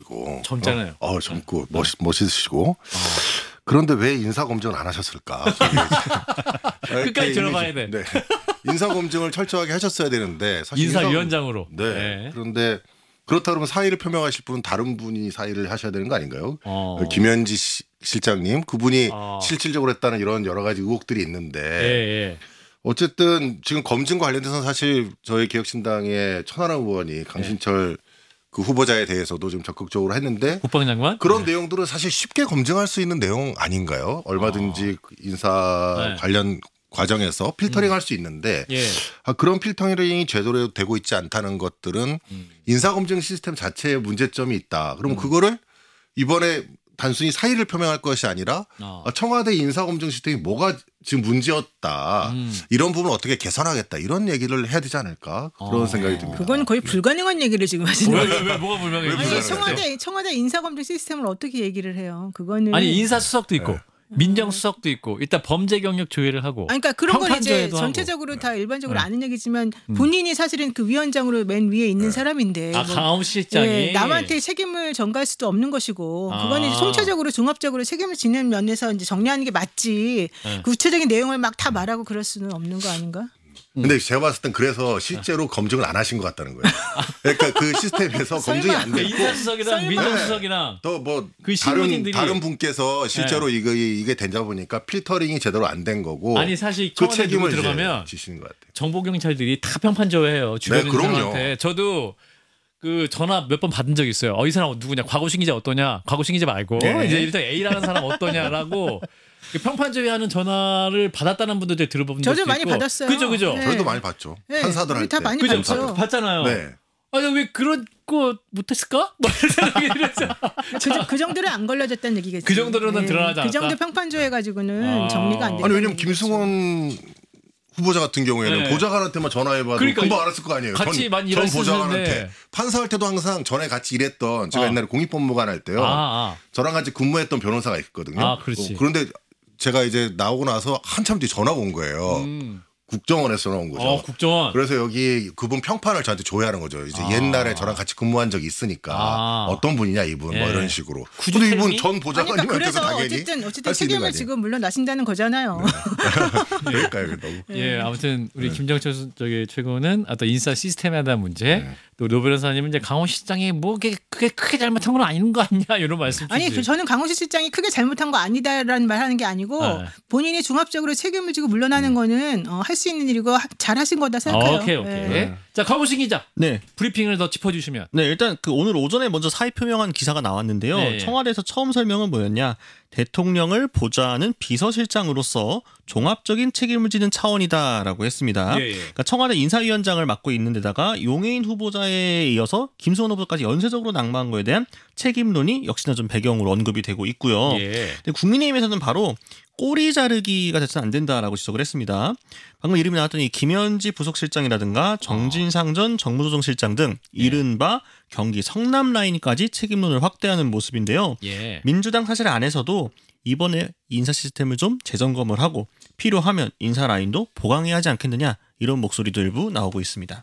젊으시고 젊잖아요. 젊고 멋있으시고 그런데 왜 인사 검증을 안 하셨을까? 끝까지 들어봐야 돼. 네. 인사 검증을 철저하게 하셨어야 되는데 사실 인사위원장으로. 네. 그런데 그렇다 그러면 사의를 표명하실 분은 다른 분이 사의를 하셔야 되는 거 아닌가요? 김현지 실장님 그분이 실질적으로 했다는 이런 여러 가지 의혹들이 있는데 어쨌든 지금 검증과 관련돼서는 사실 저희 개혁신당의 천하람 의원이 강신철 그 후보자에 대해서도 좀 적극적으로 했는데 국방장관 그런 내용들은 사실 쉽게 검증할 수 있는 내용 아닌가요? 얼마든지 인사 관련 과정에서 필터링할 수 있는데 그런 필터링이 제대로 되고 있지 않다는 것들은 인사검증 시스템 자체에 문제점이 있다. 그럼 그거를 이번에 단순히 사의를 표명할 것이 아니라 청와대 인사검증 시스템이 뭐가 지금 문제였다. 이런 부분을 어떻게 개선하겠다. 이런 얘기를 해야 되지 않을까. 그런 생각이 듭니다. 그건 거의 불가능한 얘기를 지금 하시는 거예요. 왜 뭐가 불가능해요? 아니, 청와대 인사검증 시스템을 어떻게 얘기를 해요. 그거는 아니 인사수석도 있고 민정수석도 있고 일단 범죄 경력 조회를 하고. 그러니까 그런 건 이제 평판조회도 전체적으로 하고. 다 일반적으로 아는 얘기지만 본인이 사실은 그 위원장으로 맨 위에 있는 사람인데 강하우 실장이 남한테 책임을 전가할 수도 없는 것이고 그거는 총체적으로 종합적으로 책임을 지는 면에서 이제 정리하는 게 맞지. 구체적인 내용을 막 다 말하고 그럴 수는 없는 거 아닌가? 근데 제가 봤을 땐 그래서 실제로 검증을 안 하신 것 같다는 거예요. 그러니까 그 시스템에서 검증이 안 됐고 인사수석이랑 민정수석이랑 또 뭐 그 신문인들이 다른 분께서 실제로 이게 된다 보니까 필터링이 제대로 안 된 거고 아니 사실 그 청와대 책임을 들어가면 지시는 것 같아요. 정보 경찰들이 다 평판조회해요. 주변 네, 그럼요. 사람한테. 저도 그 전화 몇 번 받은 적 있어요. 이 사람 누구냐? 과거신 기자 어떠냐? 과거신 기자 말고 이제 일단 A라는 사람 어떠냐라고 그 평판조회하는 전화를 받았다는 분들 들어본 적도 저도 많이 있고. 받았어요. 그죠. 네. 저희도 많이 봤죠. 네, 판사들 할 때. 다 많이 그죠? 봤죠. 봤잖아요. 네. 아니 왜 그런 거 못했을까? 뭐 이런 생각이 들었죠. 그 정도는 안 걸려졌다는 얘기겠죠. 그 정도로는 드러나지 그 정도 않았다? 평판조회 가지고는 정리가 안 된다. 아니 왜냐면 김승원 후보자 같은 경우에는 보좌관한테만 전화해봐도 그러니까 금방 알았을 거 아니에요. 같이 많이 전 일했었는데. 보좌관한테 판사할 때도 항상 전에 같이 일했던 제가 옛날에 공익법무관 할 때요. 저랑 같이 근무했던 변호사가 있거든요. 그렇지. 그런데 제가 이제 나오고 나서 한참 뒤에 전화가 온 거예요. 국정원에서 전화 온 거죠. 국정원. 그래서 여기 그분 평판을 저한테 조회하는 거죠. 이제 옛날에 저랑 같이 근무한 적이 있으니까 어떤 분이냐 이분 뭐 이런 식으로. 근데 이분 전 보좌관님한테도 그래서 당연히 어쨌든 책임을 지금 물러나신다는 거잖아요. 그러니까요. 너무. 아무튼 우리 김정철 최고는 어떤 인사 시스템에 대한 문제. 또 노 변호사님은 이제 강호 실장이 뭐 그게 크게 잘못한 건 아닌 거 아니냐 이런 말씀. 아니 저는 강호시 실장이 크게 잘못한 거 아니다라는 말 하는 게 아니고 본인이 종합적으로 책임을 지고 물러나는 거는 할 수 있는 일이고 잘하신 거다 생각해요. 오케이. 자 강호신 기자. 네. 브리핑을 더 짚어주시면. 네, 일단 그 오늘 오전에 먼저 사의 표명한 기사가 나왔는데요. 청와대에서 처음 설명은 뭐였냐? 대통령을 보좌하는 비서실장으로서 종합적인 책임을 지는 차원이다라고 했습니다. 그러니까 청와대 인사위원장을 맡고 있는 데다가 용해인 후보자에 이어서 김수원 후보자까지 연쇄적으로 낙마한 거에 대한 책임론이 역시나 좀 배경으로 언급이 되고 있고요. 근데 국민의힘에서는 바로 꼬리 자르기가 돼서는 안 된다라고 지적을 했습니다. 방금 이름이 나왔던 이 김현지 부속실장이라든가 정진상 전 정무조정실장 등 이른바 경기 성남 라인까지 책임론을 확대하는 모습인데요. 민주당 사실 안에서도 이번에 인사 시스템을 좀 재점검을 하고 필요하면 인사 라인도 보강해야 하지 않겠느냐 이런 목소리도 일부 나오고 있습니다.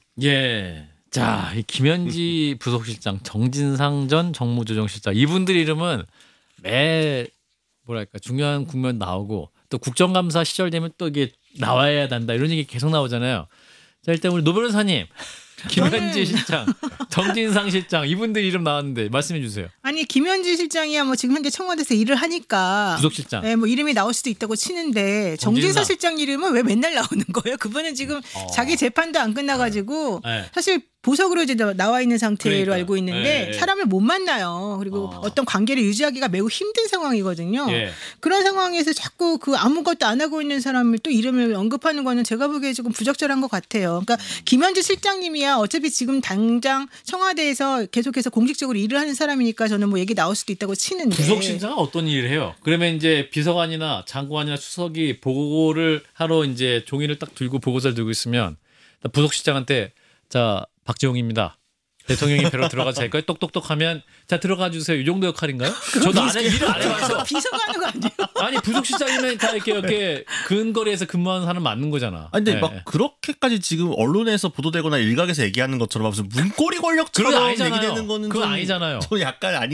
자, 이 김현지 부속실장, 정진상 전 정무조정실장 이분들 이름은 매 뭐랄까 중요한 국면 나오고 또 국정감사 시절 되면 또 이게 나와야 된다 이런 얘기 계속 나오잖아요. 자 일단 우리 노 변호사님 김현지 실장, 정진상 실장 이분들 이름 나왔는데 말씀해 주세요. 아니 김현지 실장이야 뭐 지금 현재 청와대에서 일을 하니까 부속실장. 네, 뭐 이름이 나올 수도 있다고 치는데 정진상 실장 이름은 왜 맨날 나오는 거예요? 그분은 지금 자기 재판도 안 끝나가지고 사실 보석으로 이제 나와 있는 상태로 알고 있는데 사람을 못 만나요. 그리고 어떤 관계를 유지하기가 매우 힘든 상황이거든요. 그런 상황에서 자꾸 그 아무것도 안 하고 있는 사람을 또 이름을 언급하는 거는 제가 보기에 조금 부적절한 것 같아요. 그러니까 김현지 실장님이야 어차피 지금 당장 청와대에서 계속해서 공식적으로 일을 하는 사람이니까 저는 뭐 얘기 나올 수도 있다고 치는데. 부속실장은 어떤 일을 해요? 그러면 이제 비서관이나 장관이나 수석이 보고를 하러 이제 종이를 딱 들고 보고서를 들고 있으면 부속실장한테 자 박지홍입니다. 대통령이 배로 들어가서 잘 거예요. 똑똑똑하면 자 들어가 주세요. 이 정도 역할인가요? 저도 일을 안 해봐서. 비서가 하는 거 아니에요? 아니 부속실장이면 다 이렇게 근거리에서 근무하는 사람 맞는 거잖아. 아니, 근데 막 그렇게까지 지금 언론에서 보도되거나 일각에서 얘기하는 것처럼 무슨 문고리 권력처럼 얘기되는 거는 그건 아니잖아요. 좀 약간 아닌